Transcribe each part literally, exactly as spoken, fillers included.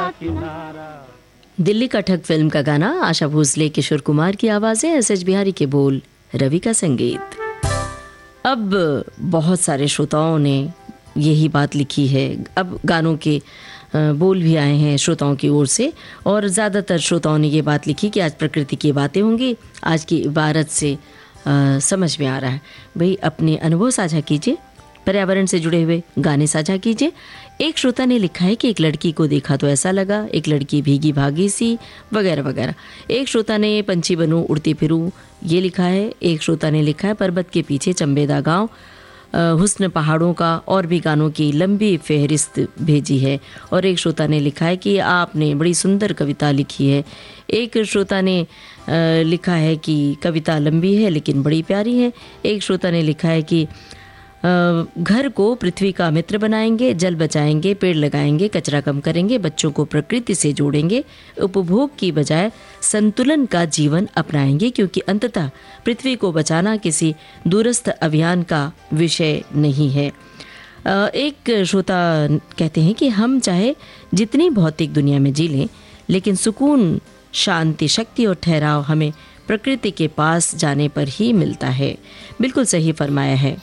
किनारा। दिल्ली का ठग फिल्म का गाना, आशा भोसले, किशोर कुमार की आवाज़ें, एस एच बिहारी के बोल, रवि का संगीत। अब बहुत सारे श्रोताओं ने यही बात लिखी है। अब गानों के बोल भी आए हैं श्रोताओं की ओर से, और ज़्यादातर श्रोताओं ने ये बात लिखी कि आज प्रकृति की बातें होंगी। आज की इबारत से आ, समझ में आ रहा है, भाई अपने अनुभव साझा कीजिए, पर्यावरण से जुड़े हुए गाने साझा कीजिए। एक श्रोता ने लिखा है कि एक लड़की को देखा तो ऐसा लगा, एक लड़की भीगी भागी सी, वगैरह वगैरह। एक श्रोता ने पंछी बनूं उड़ती फिरूं ये लिखा है। एक श्रोता ने लिखा है पर्वत के पीछे चंबेदा गांव, हुस्न पहाड़ों का, और भी गानों की लंबी फहरिस्त भेजी है। और एक श्रोता ने लिखा है कि आपने बड़ी सुंदर कविता लिखी है। एक श्रोता ने लिखा है कि कविता लंबी है लेकिन बड़ी प्यारी है। एक श्रोता ने लिखा है कि घर को पृथ्वी का मित्र बनाएंगे, जल बचाएंगे, पेड़ लगाएंगे, कचरा कम करेंगे, बच्चों को प्रकृति से जोड़ेंगे, उपभोग की बजाय संतुलन का जीवन अपनाएंगे, क्योंकि अंततः पृथ्वी को बचाना किसी दूरस्थ अभियान का विषय नहीं है। एक श्रोता कहते हैं कि हम चाहे जितनी भौतिक दुनिया में जी लें, लेकिन सुकून, शांति, शक्ति और ठहराव हमें प्रकृति के पास जाने पर ही मिलता है। बिल्कुल सही फरमाया है।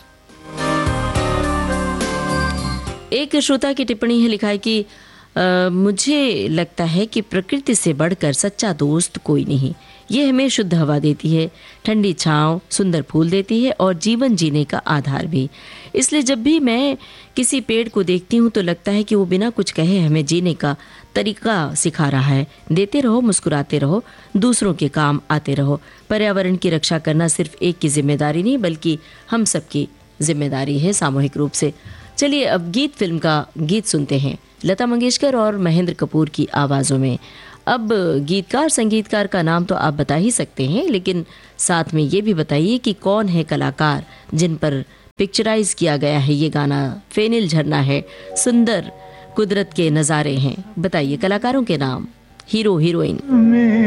एक श्रोता की टिप्पणी है, लिखा है कि आ, मुझे लगता है कि प्रकृति से बढ़कर सच्चा दोस्त कोई नहीं। ये हमें शुद्ध हवा देती है, ठंडी छांव, सुंदर फूल देती है और जीवन जीने का आधार भी। इसलिए जब भी मैं किसी पेड़ को देखती हूँ तो लगता है कि वो बिना कुछ कहे हमें जीने का तरीका सिखा रहा है। देते रहो, मुस्कुराते रहो, दूसरों के काम आते रहो। पर्यावरण की रक्षा करना सिर्फ एक की जिम्मेदारी नहीं, बल्कि हम सबकी जिम्मेदारी है सामूहिक रूप से। चलिए अब गीत फिल्म का गीत सुनते हैं, लता मंगेशकर और महेंद्र कपूर की आवाज़ों में। अब गीतकार संगीतकार का नाम तो आप बता ही सकते हैं, लेकिन साथ में ये भी बताइए कि कौन है कलाकार जिन पर पिक्चराइज किया गया है ये गाना। फेनिल झरना है, सुंदर कुदरत के नज़ारे हैं। बताइए कलाकारों के नाम, हीरो हीरोइन।